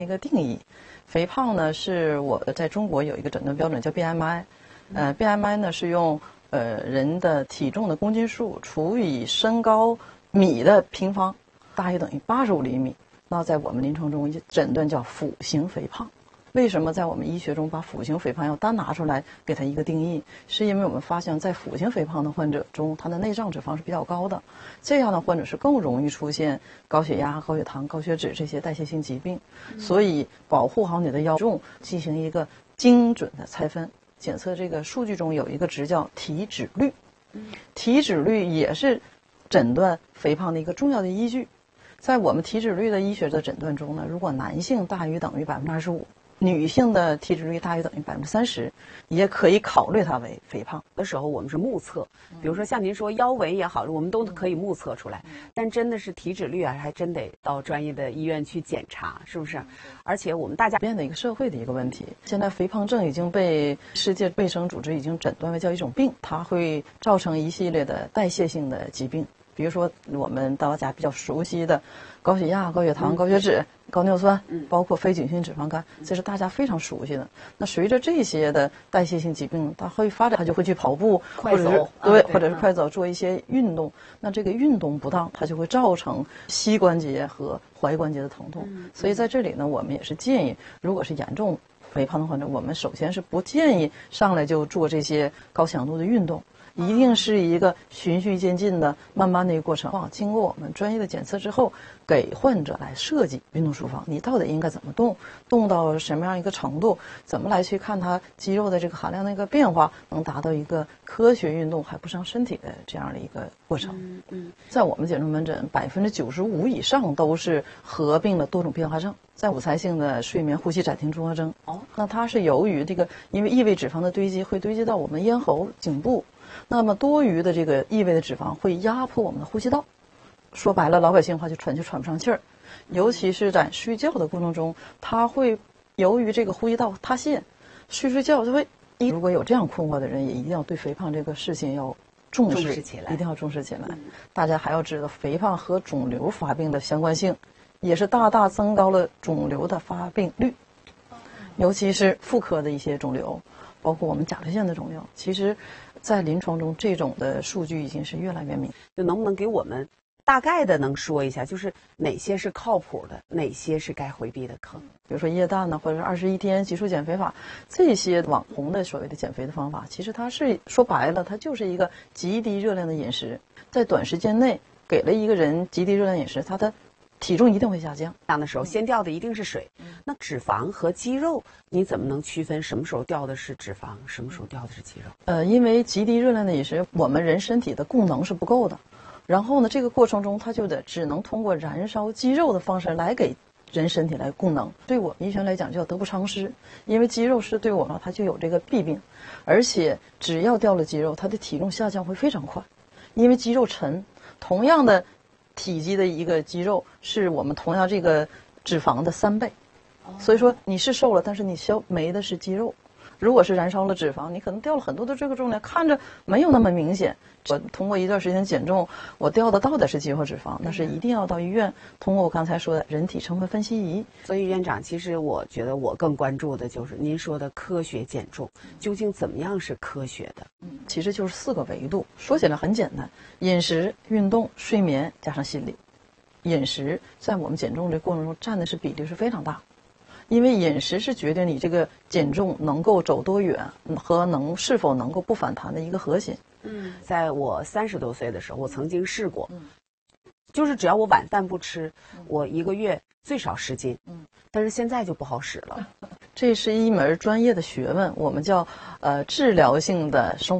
一个定义。肥胖呢是我在中国有一个诊断标准叫 BMI，BMI 呢是用人的体重的公斤数除以身高米的平方，大约等于85厘米。那在我们临床中诊断叫腹型肥胖。为什么在我们医学中把腹型肥胖要单拿出来给它一个定义？是因为我们发现在腹型肥胖的患者中，他的内脏脂肪是比较高的，这样的患者是更容易出现高血压、高血糖、高血脂这些代谢性疾病。所以保护好你的腰重，进行一个精准的拆分检测。这个数据中有一个值叫体脂率，体脂率也是诊断肥胖的一个重要的依据。在我们体脂率的医学的诊断中呢，如果男性大于等于25%，女性的体脂率大于等于30%，也可以考虑它为肥胖。 的时候我们是目测，比如说像您说腰围也好，我们都可以目测出来。但真的是体脂率啊，还真得到专业的医院去检查，是不是？而且我们大家变的一个社会的一个问题，现在肥胖症已经被世界卫生组织已经诊断为叫一种病，它会造成一系列的代谢性的疾病。比如说我们大家比较熟悉的高血压、高血糖、高血脂、高尿酸，包括非菌性脂肪肝，这是大家非常熟悉的。那随着这些的代谢性疾病，它会发展，它就会去跑步， 快走， 或者是快走，做一些运动。那这个运动不当，它就会造成膝关节和踝关节的疼痛。所以在这里呢，我们也是建议，如果是严重肥胖的患者，我们首先是不建议上来就做这些高强度的运动。一定是一个循序渐进的、慢慢的一个过程。经过我们专业的检测之后，给患者来设计运动处方，你到底应该怎么动，动到什么样一个程度，怎么来去看它肌肉的这个含量的一个变化，能达到一个科学运动还不伤身体的这样的一个过程。在我们减重门诊，95%以上都是合并了多种并发症。在五财性的睡眠呼吸暂停综合征，那它是由于这个因为异位脂肪的堆积会堆积到我们咽喉、颈部。那么多余的这个异位的脂肪会压迫我们的呼吸道，说白了老百姓话就喘不上气儿，尤其是在睡觉的过程中，它会由于这个呼吸道塌陷，睡觉就会。如果有这样困惑的人，也一定要对肥胖这个事情要重视起来， 一定要重视起来。大家还要知道，肥胖和肿瘤发病的相关性，也是大大增高了肿瘤的发病率，尤其是妇科的一些肿瘤，包括我们甲状腺的肿瘤。其实在临床中这种的数据已经是越来越明显。 就能不能给我们大概的能说一下，就是哪些是靠谱的，哪些是该回避的坑？ 比如说液氮呢，或者是21天急速减肥法，这些网红的所谓的减肥的方法，其实它是说白了，它就是一个极低热量的饮食，在短时间内给了一个人极低热量饮食，他的体重一定会下降。 这样的时候先掉的一定是水。那脂肪和肌肉你怎么能区分什么时候掉的是脂肪，什么时候掉的是肌肉？ 因为极低热量的饮食，我们人身体的供能是不够的，然后呢这个过程中它就只能通过燃烧肌肉的方式来给人身体来供能。对我们医学来讲叫得不偿失，因为肌肉是对我们它就有这个弊病，而且只要掉了肌肉，它的体重下降会非常快，因为肌肉沉，同样的体积的一个肌肉是我们同样这个脂肪的3倍，所以说你是瘦了，但是你没的是肌肉。如果是燃烧了脂肪，你可能掉了很多的这个重量，看着没有那么明显。我通过一段时间减重，我掉的到底是肌肉脂肪，那是一定要到医院通过我刚才说的人体成分分析仪。 所以院长，其实我觉得我更关注的就是您说的科学减重，究竟怎么样是科学的？ 其实就是4个维度，说起来很简单：饮食、运动、睡眠加上心理。饮食在我们减重这过程中占的是比例是非常大。因为饮食是决定你这个减重能够走多远和是否能够不反弹的一个核心。 在我30多岁的时候，我曾经试过，就是只要我晚饭不吃，我1个月最少10斤。但是现在就不好使了。 这是一门专业的学问，我们叫治疗性的生活